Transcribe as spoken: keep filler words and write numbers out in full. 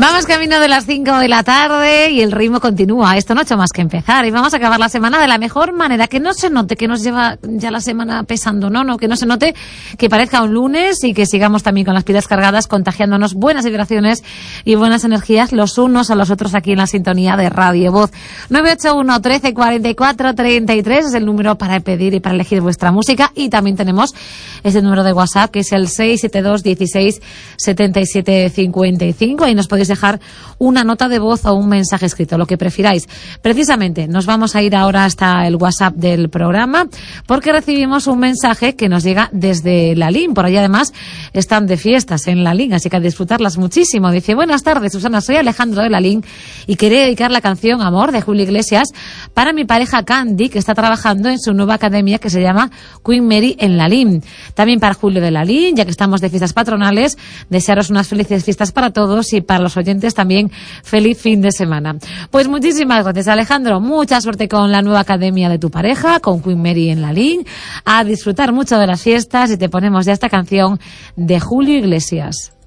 Vamos camino de las cinco de la tarde y el ritmo continúa. Esto no ha hecho más que empezar y vamos a acabar la semana de la mejor manera. Que no se note que nos lleva ya la semana pesando, no, no, que no se note que parezca un lunes y que sigamos también con las pilas cargadas, contagiándonos buenas vibraciones y buenas energías los unos a los otros aquí en la sintonía de Radio Voz. nueve ocho uno, trece, cuarenta y cuatro, treinta y tres es el número para pedir y para elegir vuestra música, y también tenemos ese número de WhatsApp que es el seis siete dos, dieciséis, setenta y siete, cincuenta y cinco. Ahí nos podéis dejar una nota de voz o un mensaje escrito, lo que prefiráis. Precisamente nos vamos a ir ahora hasta el WhatsApp del programa porque recibimos un mensaje que nos llega desde Lalín. Por allí además están de fiestas en Lalín, así que a disfrutarlas muchísimo. Dice: buenas tardes, Susana, soy Alejandro de Lalín y quería dedicar la canción Amor de Julio Iglesias para mi pareja Candy, que está trabajando en su nueva academia que se llama Queen Mary en Lalín. También para Julio de Lalín, ya que estamos de fiestas patronales, desearos unas felices fiestas para todos y para los oyentes también feliz fin de semana. Pues muchísimas gracias, Alejandro. Mucha suerte con la nueva academia de tu pareja, con Queen Mary en Lalín. A disfrutar mucho de las fiestas y te ponemos ya esta canción de Julio Iglesias.